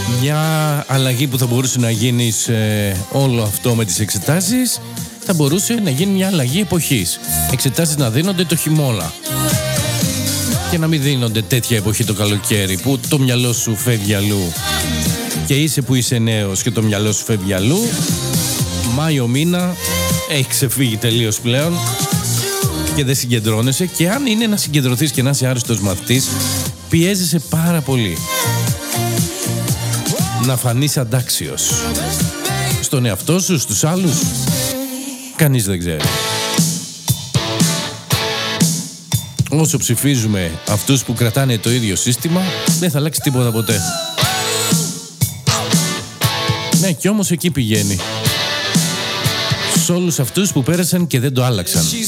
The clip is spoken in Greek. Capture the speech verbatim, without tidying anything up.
Μια αλλαγή που θα μπορούσε να γίνει σε όλο αυτό με τις εξετάσεις θα μπορούσε να γίνει μια αλλαγή εποχής. Εξετάσεις να δίνονται το χειμώνα και να μην δίνονται τέτοια εποχή το καλοκαίρι που το μυαλό σου φεύγει αλλού και είσαι που είσαι νέος και το μυαλό σου φεύγει αλλού. Μάιο μήνα έχει ξεφύγει τελείως πλέον και δεν συγκεντρώνεσαι, και αν είναι να συγκεντρωθείς και να είσαι άριστος μαθητής, πιέζεσαι πάρα πολύ να φανείς αντάξιος στον εαυτό σου, στους άλλους. Κανείς δεν ξέρει. Όσο ψηφίζουμε αυτούς που κρατάνε το ίδιο σύστημα, δεν θα αλλάξει τίποτα ποτέ. Ναι, κι όμως εκεί πηγαίνει. Σ' όλους αυτούς που πέρασαν και δεν το άλλαξαν.